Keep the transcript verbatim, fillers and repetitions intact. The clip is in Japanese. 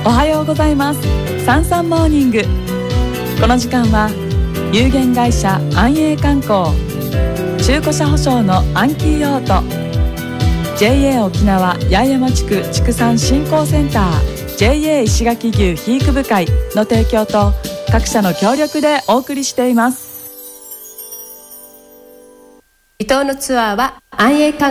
おはようございます。サンサンモーニング。この時間は有限会社安永観光、中古車保証のアンキーオート、 ジェイエー 沖縄八重山地区畜産振興センター、 ジェイエー 石垣牛肥育部会の提供と各社の協力でお送りしています。 離島のツアーは安永観